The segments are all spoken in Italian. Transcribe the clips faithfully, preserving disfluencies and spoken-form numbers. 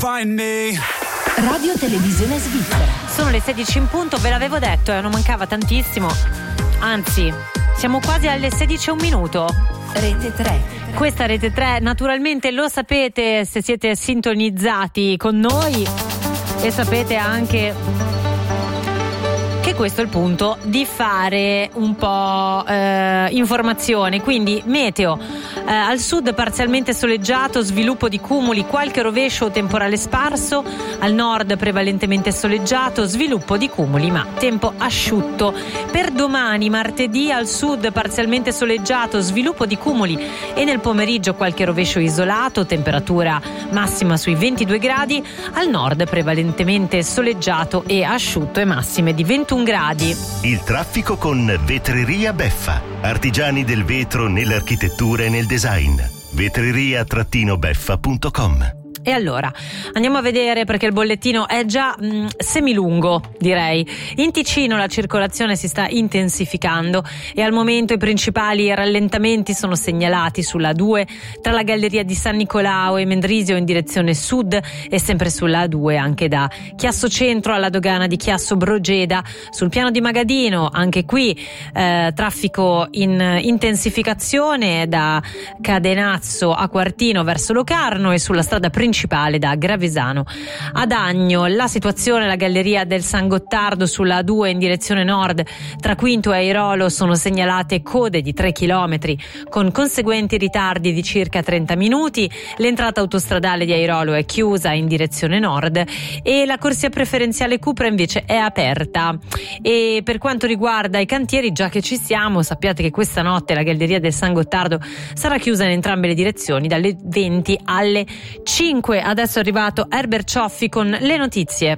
find me. Radio Televisione Svizzera. Sono le sedici in punto, ve l'avevo detto, eh, non mancava tantissimo. Anzi, siamo quasi alle sedici e un minuto. Rete tre. Questa Rete tre, naturalmente lo sapete se siete sintonizzati con noi e sapete anche che questo è il punto di fare un po' eh, informazione. Quindi meteo eh, al sud parzialmente soleggiato, sviluppo di cumuli, qualche rovescio o temporale sparso, al nord prevalentemente soleggiato, sviluppo di cumuli ma tempo asciutto. Per domani martedì al sud parzialmente soleggiato, sviluppo di cumuli e nel pomeriggio qualche rovescio isolato, temperatura massima sui ventidue gradi, al nord prevalentemente soleggiato e asciutto e massime di ventuno gradi. Il traffico con Vetreria Beffa, artigiani del vetro nell'architettura e nel design. vetreria beffa punto com. E allora andiamo a vedere, perché il bollettino è già mh, semilungo, direi. In Ticino la circolazione si sta intensificando e al momento i principali rallentamenti sono segnalati sulla A due tra la galleria di San Nicolao e Mendrisio in direzione sud e sempre sulla A due anche da Chiasso Centro alla dogana di Chiasso Brogeda. Sul piano di Magadino anche qui eh, traffico in intensificazione da Cadenazzo a Quartino verso Locarno e sulla strada principale principale da Gravesano ad Agno. La situazione alla galleria del San Gottardo sulla A due in direzione nord tra Quinto e Airolo sono segnalate code di tre chilometri con conseguenti ritardi di circa trenta minuti. L'entrata autostradale di Airolo è chiusa in direzione nord e la corsia preferenziale Cupra invece è aperta. E per quanto riguarda i cantieri, già che ci siamo, sappiate che questa notte la galleria del San Gottardo sarà chiusa in entrambe le direzioni dalle venti alle cinque. Adesso è arrivato Herbert Cioffi con le notizie.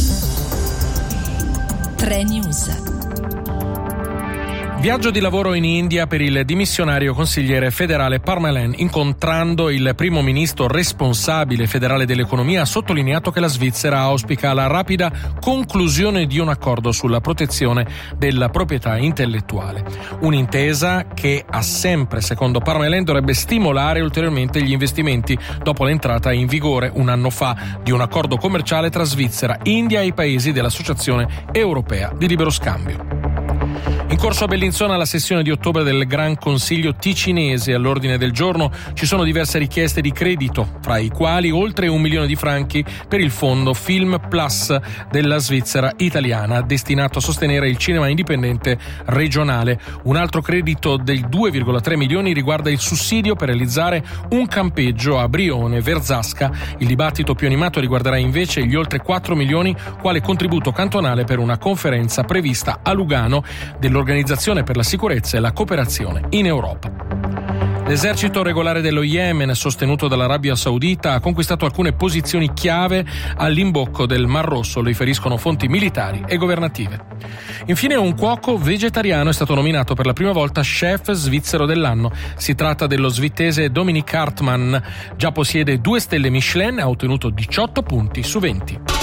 tre News. Viaggio di lavoro in India per il dimissionario consigliere federale Parmelen. Incontrando il primo ministro responsabile federale dell'economia, ha sottolineato che la Svizzera auspica la rapida conclusione di un accordo sulla protezione della proprietà intellettuale. Un'intesa che ha sempre, secondo Parmelen, dovrebbe stimolare ulteriormente gli investimenti dopo l'entrata in vigore un anno fa di un accordo commerciale tra Svizzera, India e i paesi dell'Associazione Europea di Libero Scambio. In corso a Bellinzona la sessione di ottobre del Gran Consiglio ticinese. All'ordine del giorno ci sono diverse richieste di credito, fra i quali oltre un milione di franchi per il fondo Film Plus della Svizzera italiana, destinato a sostenere il cinema indipendente regionale. Un altro credito del due virgola tre milioni riguarda il sussidio per realizzare un campeggio a Brione Verzasca. Il dibattito più animato riguarderà invece gli oltre quattro milioni quale contributo cantonale per una conferenza prevista a Lugano dell'Organizzazione per la sicurezza e la cooperazione in Europa. L'esercito regolare dello Yemen, sostenuto dall'Arabia Saudita, ha conquistato alcune posizioni chiave all'imbocco del Mar Rosso, lo riferiscono fonti militari e governative. Infine, un cuoco vegetariano è stato nominato per la prima volta chef svizzero dell'anno. Si tratta dello svizzese Dominik Hartmann, già possiede due stelle Michelin e ha ottenuto diciotto punti su venti.